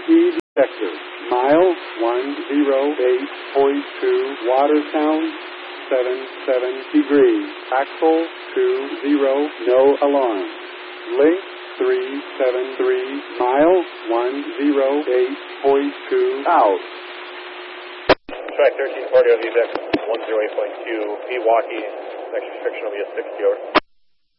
speed detector. Mile 108.2, water sound 77 degrees. Axle 20, no alarm. Link 373, mile 108.2 out. Track 1340 on the deck 108.2, Pewaukee, next restriction will be a 60 over.